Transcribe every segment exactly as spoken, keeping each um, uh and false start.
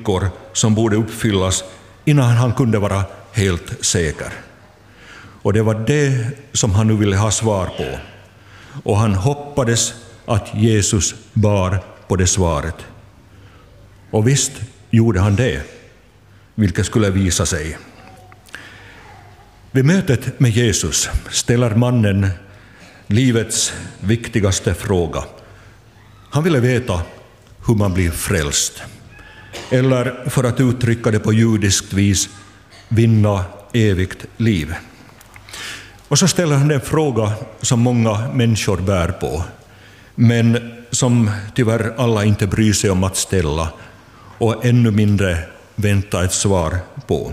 villkor som borde uppfyllas innan han kunde vara helt säker. Och det var det som han nu ville ha svar på. Och han hoppades att Jesus bar på det svaret. Och visst gjorde han det, vilket skulle visa sig. Vid mötet med Jesus ställer mannen livets viktigaste fråga. Han ville veta hur man blir frälst. Eller för att uttrycka det på judiskt vis, vinna evigt liv. Och så ställer han en fråga som många människor bär på, men som tyvärr alla inte bryr sig om att ställa och ännu mindre vänta ett svar på.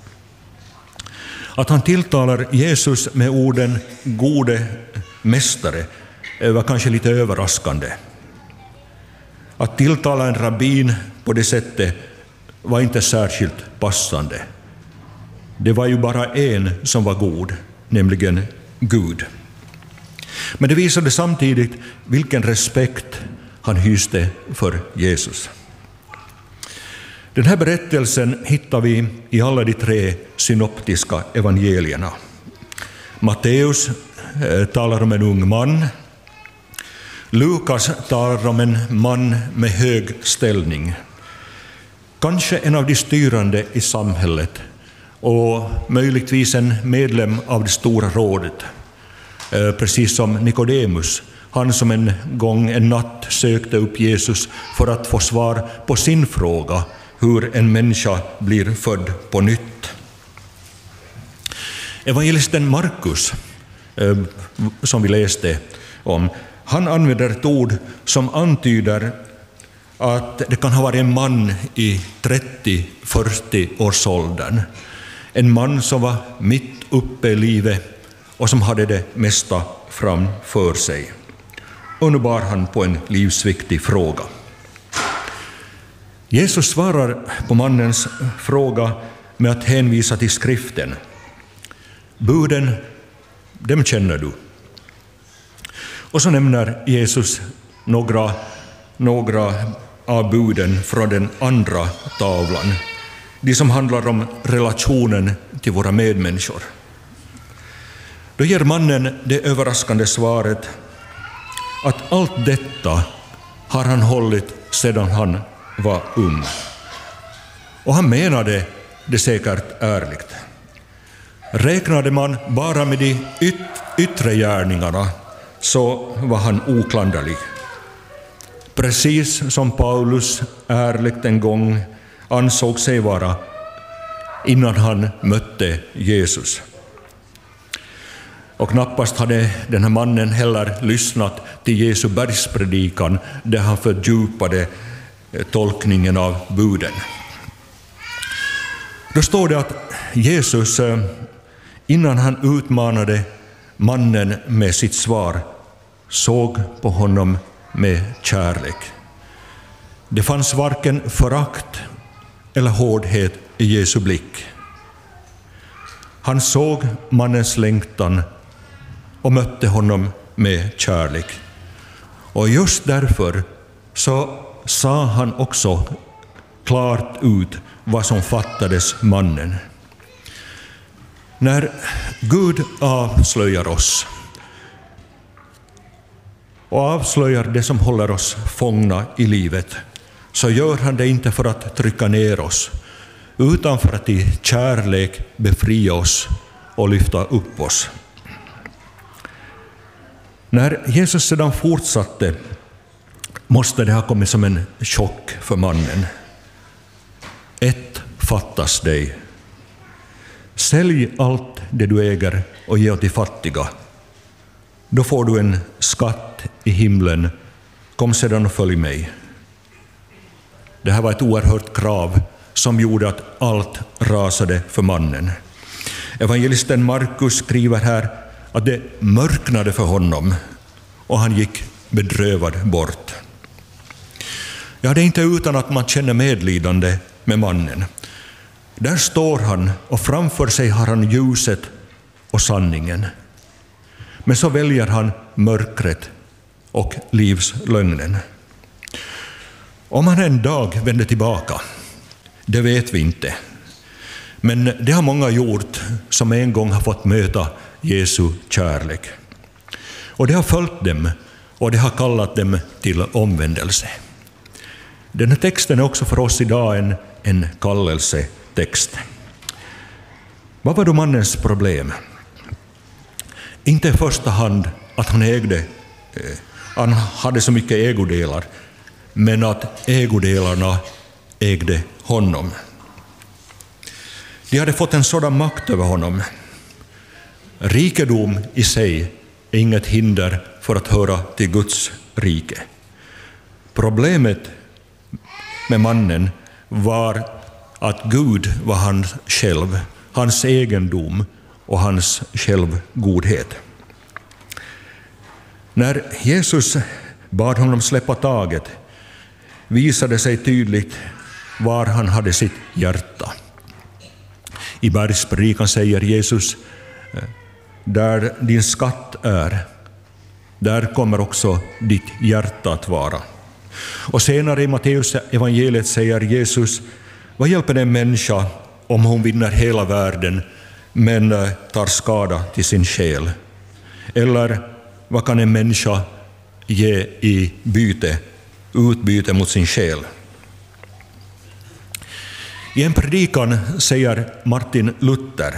Att han tilltalar Jesus med orden gode mästare var kanske lite överraskande. Att tilltala en rabbin på det sättet var inte särskilt passande. Det var ju bara en som var god, nämligen Gud. Men det visade samtidigt vilken respekt han hyste för Jesus. Den här berättelsen hittar vi i alla de tre synoptiska evangelierna. Matteus eh, talar om en ung man. Lukas talar om en man med hög ställning. Kanske en av de styrande i samhället och möjligtvis en medlem av det stora rådet. Eh, precis som Nikodemus, han som en gång en natt sökte upp Jesus för att få svar på sin fråga hur en människa blir född på nytt. Evangelisten Markus, eh, som vi läste om, han använder ett ord som antyder att det kan ha varit en man i trettio till fyrtio års åldern. En man som var mitt uppe i livet och som hade det mesta framför sig. Och nu bar han på en livsviktig fråga. Jesus svarar på mannens fråga med att hänvisa till skriften. Buden, dem känner du. Och så nämner Jesus några, några av buden från den andra tavlan. De som handlar om relationen till våra medmänniskor. Då ger mannen det överraskande svaret att allt detta har han hållit sedan han var ung. Och han menade det säkert ärligt. Räknade man bara med de yt- yttre gärningarna så var han oklanderlig. Precis som Paulus ärligt en gång ansåg sig vara innan han mötte Jesus. Och knappast hade den här mannen heller lyssnat till Jesu bergspredikan där han fördjupade tolkningen av buden. Då står det att Jesus, innan han utmanade mannen med sitt svar, såg på honom med kärlek. Det fanns varken förakt eller hårdhet i Jesu blick. Han såg mannens längtan och mötte honom med kärlek. Och just därför så sa han också klart ut vad som fattades mannen. När Gud avslöjar oss och avslöjar det som håller oss fångna i livet, så gör han det inte för att trycka ner oss, utan för att i kärlek befria oss och lyfta upp oss. När Jesus sedan fortsatte måste det ha kommit som en chock för mannen. Ett fattas dig. Sälj allt det du äger och ge åt de fattiga. Då får du en skatt i himlen. Kom sedan och följ mig. Det här var ett oerhört krav som gjorde att allt rasade för mannen. Evangelisten Markus skriver här att det mörknade för honom och han gick bedrövad bort. Ja, det är inte utan att man känner medlidande med mannen. Där står han och framför sig har han ljuset och sanningen. Men så väljer han mörkret och livslögnen. Om han en dag vänder tillbaka Det vet vi inte. Men det har många gjort som en gång har fått möta Jesu kärlek. Och det har följt dem och det har kallat dem till omvändelse. Den här texten är också för oss idag en, en kallelsetext. Vad var då mannens problem? Inte i första hand att han ägde, eh, han hade så mycket ägodelar, men att ägodelarna ägde honom. De hade fått en sådan makt över honom. Rikedom i sig är inget hinder för att höra till Guds rike. Problemet med mannen var att Gud var han själv, hans egendom och hans självgodhet. När Jesus bad honom släppa taget visade sig tydligt var han hade sitt hjärta. I bergspredikan säger Jesus, där din skatt är, där kommer också ditt hjärta att vara. Och senare i Matteus evangeliet säger Jesus, vad hjälper en människa om hon vinner hela världen men tar skada till sin själ? Eller vad kan en människa ge i byte, utbyte mot sin själ? I en predikan säger Martin Luther,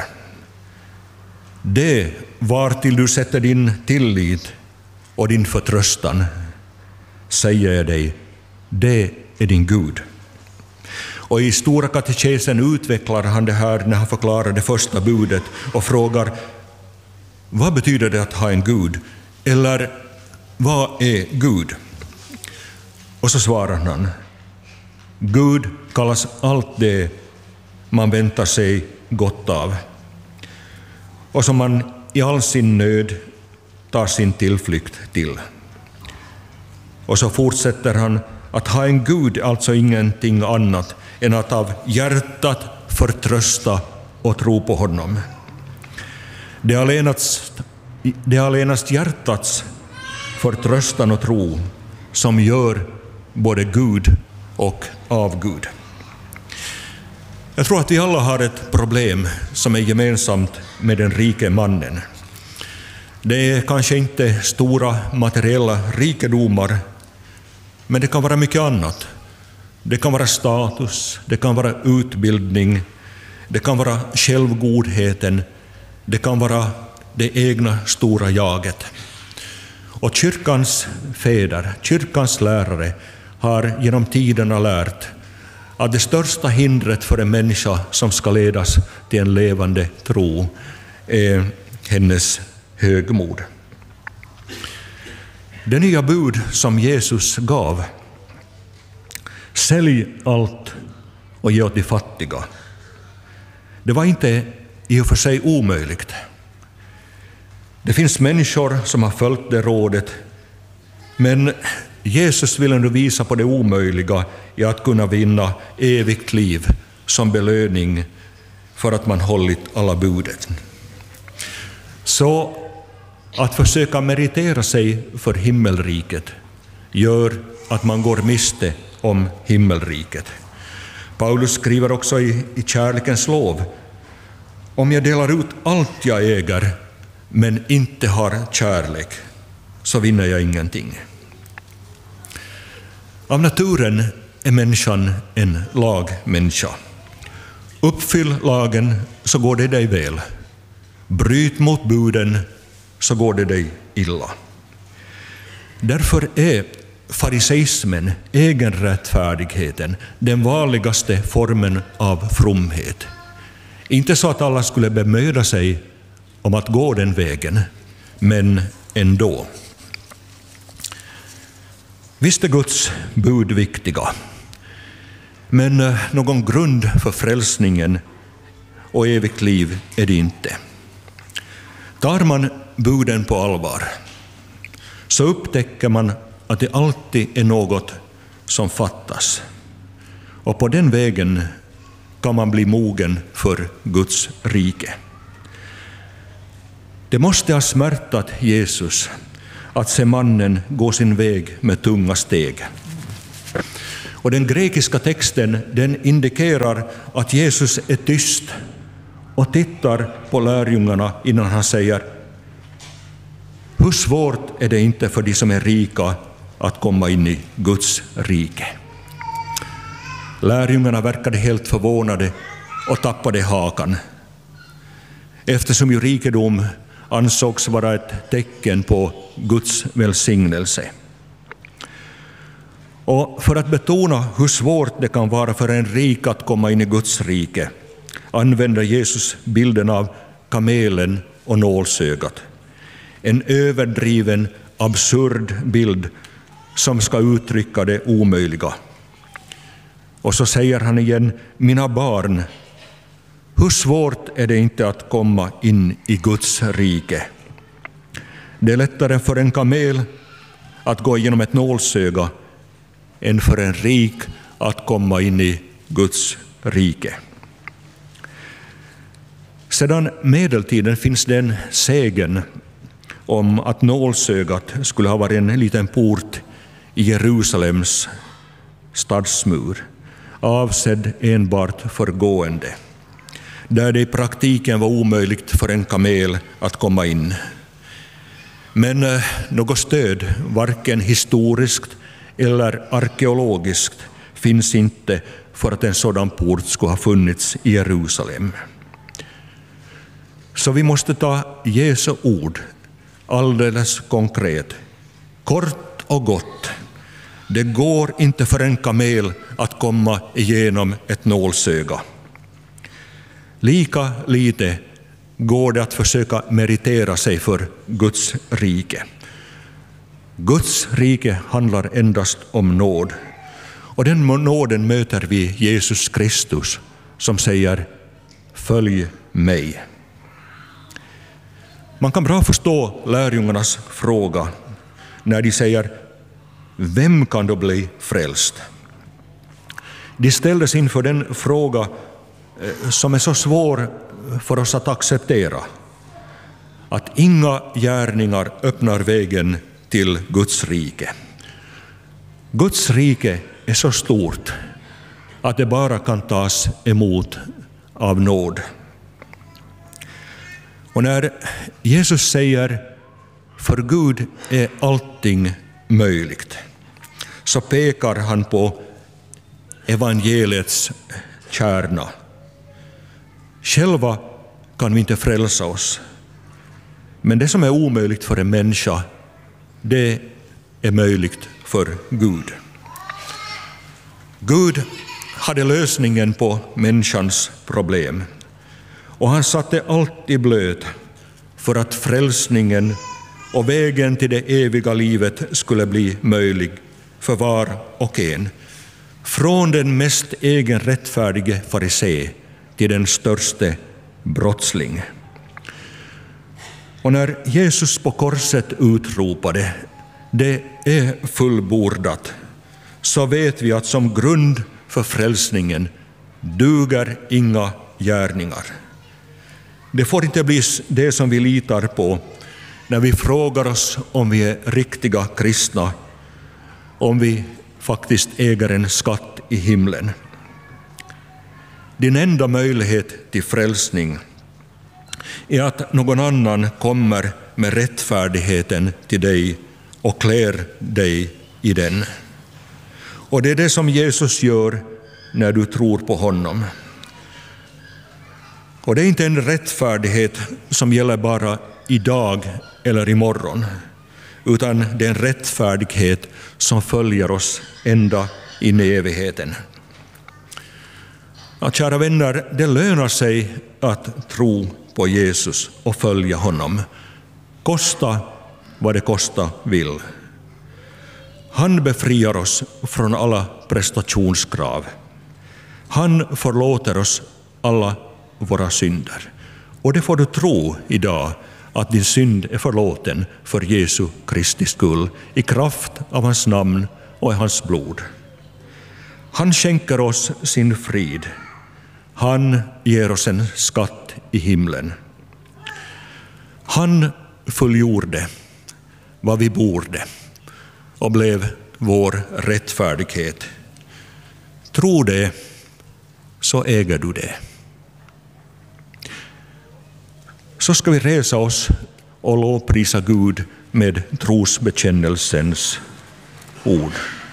det vartill du sätter din tillit och din förtröstan, säger jag dig, det är din Gud. Och i Stora katekesen utvecklar han det här när han förklarar det första budet och frågar, vad betyder det att ha en Gud? Eller vad är Gud? Och så svarar han, Gud kallas allt det man väntar sig gott av och som man i all sin nöd tar sin tillflykt till. Och så fortsätter han, att ha en Gud alltså ingenting annat än att av hjärtat förtrösta och tro på honom. Det är allenast, det är allenast hjärtats förtröstan och tro som gör både Gud och avgud. Jag tror att vi alla har ett problem som är gemensamt med den rike mannen. Det är kanske inte stora materiella rikedomar, men det kan vara mycket annat. Det kan vara status, det kan vara utbildning, det kan vara självgodheten, det kan vara det egna stora jaget. Och kyrkans fäder, kyrkans lärare har genom tiderna lärt att det största hindret för en människa som ska ledas till en levande tro är hennes högmod. Det nya bud som Jesus gav, sälj allt och ge åt de fattiga, det var inte i och för sig omöjligt. Det finns människor som har följt det rådet, men Jesus vill ändå visa på det omöjliga i att kunna vinna evigt liv som belöning för att man hållit alla budet. Så att försöka meritera sig för himmelriket gör att man går miste om himmelriket. Paulus skriver också i, i kärlekens lov, om jag delar ut allt jag äger men inte har kärlek, så vinner jag ingenting. Av naturen är människan en lagmänniska. Uppfyll lagen så går det dig väl. Bryt mot buden så går det dig illa. Därför är fariseismen, egenrättfärdigheten, den vanligaste formen av fromhet. Inte så att alla skulle bemöda sig om att gå den vägen, men ändå. Visst är Guds bud viktiga, men någon grund för frälsningen och evigt liv är det inte. Tar man buden på allvar så upptäcker man att det alltid är något som fattas. Och på den vägen kan man bli mogen för Guds rike. Det måste ha smärtat Jesus att se mannen gå sin väg med tunga steg. Och den grekiska texten den indikerar att Jesus är tyst och tittar på lärjungarna innan han säger: hur svårt är det inte för de som är rika att komma in i Guds rike? Lärjungarna verkade helt förvånade och tappade hakan, eftersom ju rikedom ansågs vara ett tecken på Guds välsignelse. Och för att betona hur svårt det kan vara för en rik att komma in i Guds rike använder Jesus bilden av kamelen och nålsögat. En överdriven, absurd bild som ska uttrycka det omöjliga. Och så säger han igen: mina barn, hur svårt är det inte att komma in i Guds rike? Det är lättare för en kamel att gå igenom ett nålsöga än för en rik att komma in i Guds rike. Sedan medeltiden finns den sägen om att nålsögat skulle ha varit en liten port i Jerusalems stadsmur, avsedd enbart för gående, där det i praktiken var omöjligt för en kamel att komma in. Men något stöd, varken historiskt eller arkeologiskt, finns inte för att en sådan port skulle ha funnits i Jerusalem. Så vi måste ta Jesu ord alldeles konkret, kort och gott. Det går inte för en kamel att komma igenom ett nålsöga. Lika lite går det att försöka meritera sig för Guds rike. Guds rike handlar endast om nåd. Och den nåden möter vi Jesus Kristus som säger: följ mig. Man kan bra förstå lärjungarnas fråga när de säger: vem kan då bli frälst? De ställdes inför den fråga som är så svår för oss att acceptera, att inga gärningar öppnar vägen till Guds rike. Guds rike är så stort att det bara kan tas emot av nåd. Och när Jesus säger för Gud är allting möjligt, så pekar han på evangeliets kärna. Själva kan vi inte frälsa oss, men det som är omöjligt för en människa, det är möjligt för Gud. Gud hade lösningen på människans problem, och han satte allt i blöt för att frälsningen och vägen till det eviga livet skulle bli möjlig för var och en, från den mest egenrättfärdige farisé till den störste brottsling. Och när Jesus på korset utropade det är fullbordat, så vet vi att som grund för frälsningen duger inga gärningar. Det får inte bli det som vi litar på när vi frågar oss om vi är riktiga kristna, om vi faktiskt äger en skatt i himlen. Din enda möjlighet till frälsning är att någon annan kommer med rättfärdigheten till dig och klär dig i den. Och det är det som Jesus gör när du tror på honom. Och det är inte en rättfärdighet som gäller bara idag eller imorgon, utan det är en rättfärdighet som följer oss ända in i evigheten. Ja, kära vänner, det lönar sig att tro på Jesus och följa honom, kosta vad det kosta vill. Han befriar oss från alla prestationskrav. Han förlåter oss alla våra synder. Och det får du tro idag, att din synd är förlåten för Jesu Kristi skull, i kraft av hans namn och i hans blod. Han skänker oss sin frid. Han ger oss en skatt i himlen. Han fullgjorde vad vi borde och blev vår rättfärdighet. Tror det, så äger du det. Så ska vi resa oss och lovprisa Gud med trosbekännelsens ord.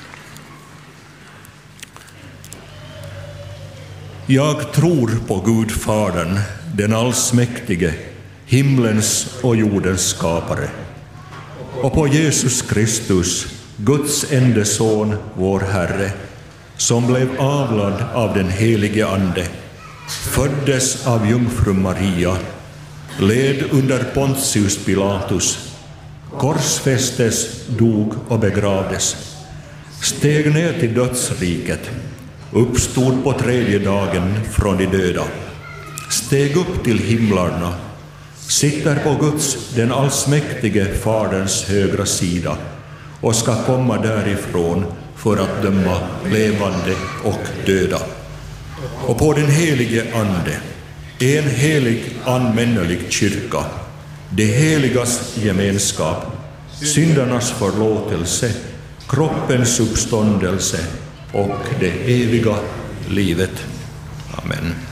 Jag tror på Gud Fadern, den allsmäktige, himlens och jordens skapare, och på Jesus Kristus, Guds enda son, vår Herre, som blev avlad av den helige Ande, föddes av jungfru Maria, led under Pontius Pilatus, korsfästes, dog och begravdes, steg ner till dödsriket, uppstod på tredje dagen från de döda, steg upp till himlarna, sitter på Guds, den allsmäktige Faderns högra sida och ska komma därifrån för att döma levande och döda. Och på den helige Ande, en helig allmännelig kyrka, det heligas gemenskap, syndernas förlåtelse, kroppens uppståndelse och det eviga livet. Amen.